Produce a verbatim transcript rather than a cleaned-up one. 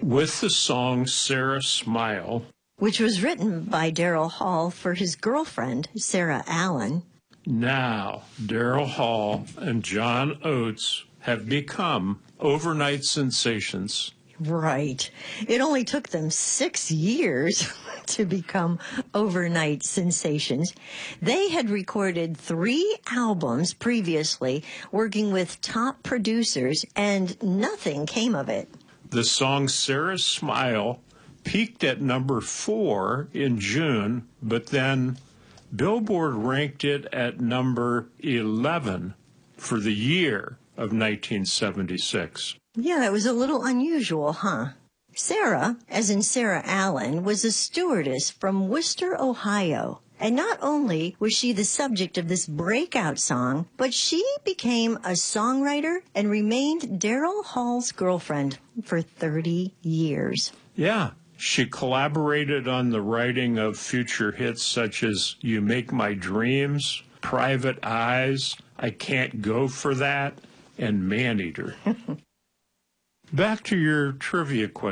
with the song Sarah Smile, which was written by Daryl Hall for his girlfriend, Sarah Allen. Now, Daryl Hall and John Oates have become overnight sensations. Right. It only took them six years to become overnight sensations. They had recorded three albums previously, working with top producers, and nothing came of it. The song Sarah Smile peaked at number four in June, but then Billboard ranked it at number eleven for the year of nineteen seventy-six. Yeah, that was a little unusual, huh? Sarah, as in Sarah Allen, was a stewardess from Worcester, Ohio. And not only was she the subject of this breakout song, but she became a songwriter and remained Daryl Hall's girlfriend for thirty years. Yeah, she collaborated on the writing of future hits such as You Make My Dreams, Private Eyes, I Can't Go For That, and Maneater. Back to your trivia question.